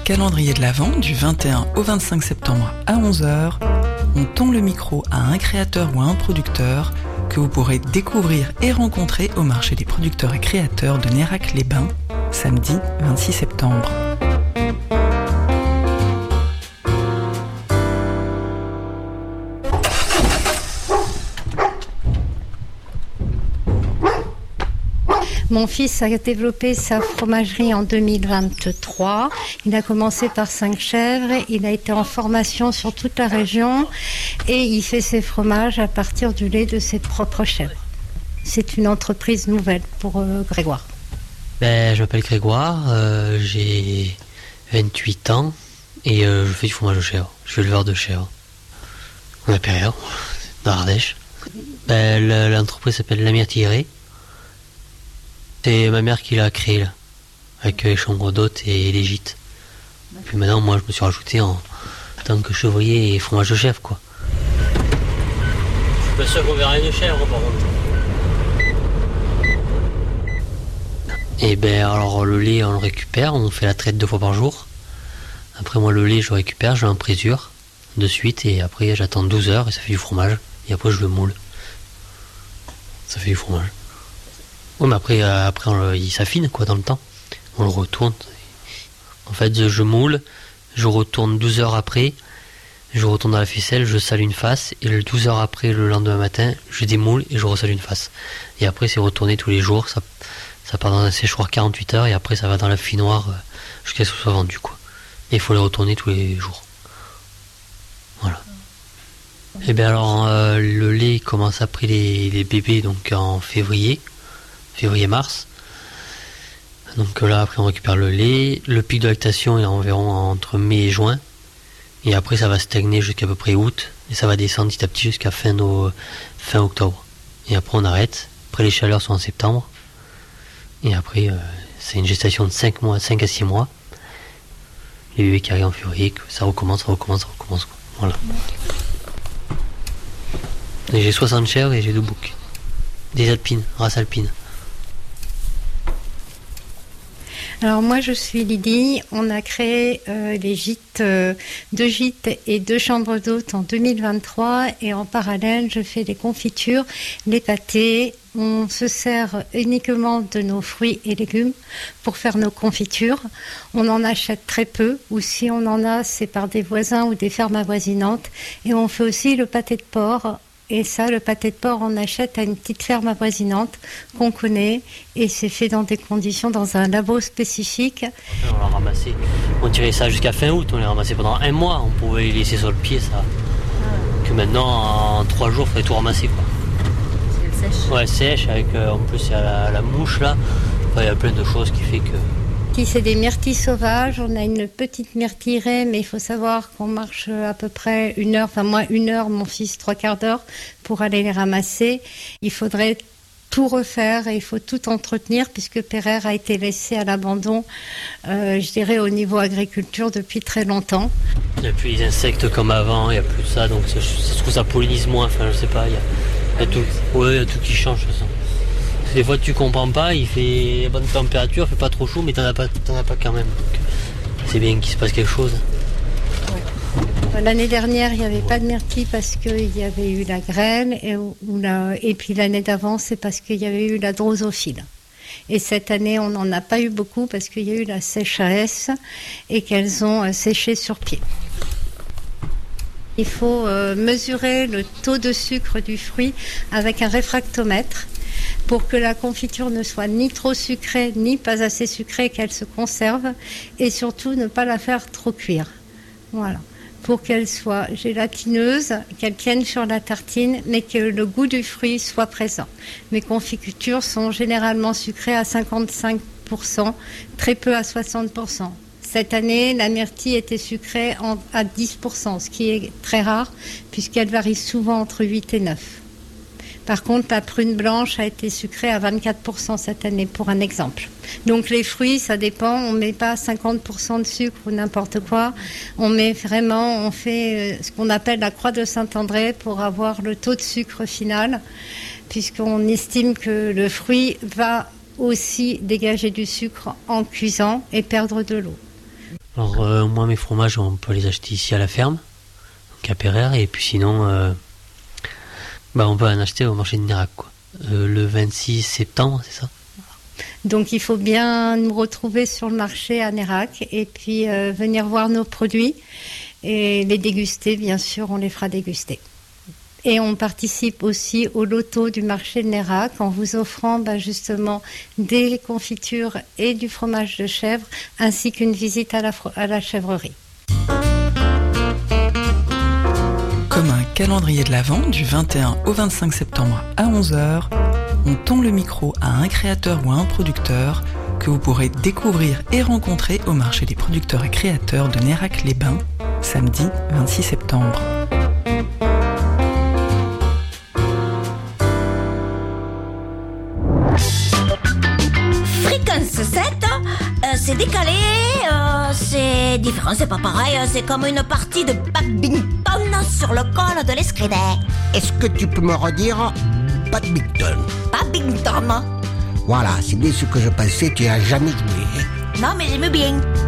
calendrier de l'Avent du 21 au 25 septembre à 11h, on tend le micro à un créateur ou à un producteur que vous pourrez découvrir et rencontrer au marché des producteurs et créateurs de Nérac-les-Bains, samedi 26 septembre. Mon fils a développé sa fromagerie en 2023. Il a commencé par 5 chèvres. Il a été en formation sur toute la région et il fait ses fromages à partir du lait de ses propres chèvres. C'est une entreprise nouvelle pour Grégoire. Je m'appelle Grégoire, j'ai 28 ans et je fais du fromage de chèvre. Je suis éleveur de chèvres. On a Perrier, dans l'Ardèche. L'entreprise s'appelle La Myrtillerie. C'est ma mère qui l'a créé là, avec les chambres d'hôtes et les gîtes. Puis maintenant, moi, je me suis rajouté en tant que chevrier et fromage de chèvre, quoi. Je suis pas sûr qu'on verra une chèvre, par contre. Et alors le lait, on le récupère, on fait la traite 2 fois par jour. Après, moi, le lait, je le récupère, je l'en présure de suite, et après, j'attends 12 heures et ça fait du fromage. Et après, je le moule. Ça fait du fromage. Oui, mais après il s'affine quoi dans le temps. On le retourne. En fait, je moule, je retourne 12 heures après, je retourne dans la ficelle, je sale une face, et le 12 heures après, le lendemain matin, je démoule et je ressale une face. Et après, c'est retourné tous les jours, ça part dans un séchoir 48 heures, et après, ça va dans la finoire jusqu'à ce que ce soit vendu, quoi. Et il faut le retourner tous les jours. Voilà. Et le lait commence après les bébés, donc en février-mars. Donc là, après, on récupère le lait. Le pic de lactation est environ entre mai et juin. Et après, ça va stagner jusqu'à peu près août. Et ça va descendre petit à petit jusqu'à fin octobre. Et après, on arrête. Après, les chaleurs sont en septembre. Et après, c'est une gestation de 5 à 6 mois. Les bébés qui arrivent en février, ça recommence. Quoi. Voilà. Et j'ai 60 chèvres et j'ai 2 boucs. Des alpines, race alpine. Alors moi je suis Lydie, on a créé les gîtes, 2 gîtes et 2 chambres d'hôtes en 2023 et en parallèle je fais les confitures, les pâtés. On se sert uniquement de nos fruits et légumes pour faire nos confitures. On en achète très peu ou si on en a c'est par des voisins ou des fermes avoisinantes et on fait aussi le pâté de porc. Et ça, le pâté de porc, on achète à une petite ferme avoisinante qu'on connaît et c'est fait dans des conditions, dans un labo spécifique. On l'a ramassé, on tirait ça jusqu'à fin août, on l'a ramassé pendant 1 mois, on pouvait les laisser sur le pied ça. Que maintenant, en 3 jours, il fallait tout ramasser quoi. C'est le sèche. Ouais, sèche, avec en plus il y a la mouche là, il y a plein de choses qui fait que... C'est des myrtilles sauvages, on a une petite myrtillerie, mais il faut savoir qu'on marche à peu près 1 heure, enfin moi 1 heure, mon fils 3/4 d'heure pour aller les ramasser. Il faudrait tout refaire et il faut tout entretenir puisque Perrier a été laissé à l'abandon, je dirais au niveau agriculture depuis très longtemps. Il n'y a plus les insectes comme avant, il n'y a plus de ça, donc je trouve ça pollinise moins, enfin je sais pas, il y a tout, il y a tout qui change de toute façon. Des fois tu comprends pas, il fait bonne température, il fait pas trop chaud, mais t'en as pas quand même. Donc, c'est bien qu'il se passe quelque chose. Ouais. L'année dernière, il n'y avait pas de myrtille parce qu'il y avait eu la grêle, et puis l'année d'avant, c'est parce qu'il y avait eu la drosophile. Et cette année, on n'en a pas eu beaucoup parce qu'il y a eu la sécheresse et qu'elles ont séché sur pied. Il faut mesurer le taux de sucre du fruit avec un réfractomètre, pour que la confiture ne soit ni trop sucrée, ni pas assez sucrée, qu'elle se conserve, et surtout ne pas la faire trop cuire. Voilà. Pour qu'elle soit gélatineuse, qu'elle tienne sur la tartine, mais que le goût du fruit soit présent. Mes confitures sont généralement sucrées à 55%, très peu à 60%. Cette année, la myrtille était sucrée à 10%, ce qui est très rare, puisqu'elle varie souvent entre 8 et 9. Par contre, la prune blanche a été sucrée à 24% cette année, pour un exemple. Donc les fruits, ça dépend, on ne met pas 50% de sucre ou n'importe quoi. On fait ce qu'on appelle la croix de Saint-André pour avoir le taux de sucre final, puisqu'on estime que le fruit va aussi dégager du sucre en cuisant et perdre de l'eau. Alors moi mes fromages on peut les acheter ici à la ferme, donc à Pereire, et puis sinon on peut en acheter au marché de Nérac, quoi. Le 26 septembre, c'est ça? Donc il faut bien nous retrouver sur le marché à Nérac et puis venir voir nos produits et les déguster, bien sûr, on les fera déguster. Et on participe aussi au loto du marché de Nérac en vous offrant justement des confitures et du fromage de chèvre ainsi qu'une visite à la chèvrerie. Comme un calendrier de l'Avent du 21 au 25 septembre à 11h, on tend le micro à un créateur ou à un producteur que vous pourrez découvrir et rencontrer au marché des producteurs et créateurs de Nérac-les-Bains, samedi 26 septembre. Fréquence 7, c'est décalé, c'est différent, c'est pas pareil, c'est comme une partie de badminton sur le col de l'Escrédé. Est-ce que tu peux me redire badminton? Badminton. Voilà, c'est bien ce que je pensais, tu n'as jamais joué. Non mais j'aime bien.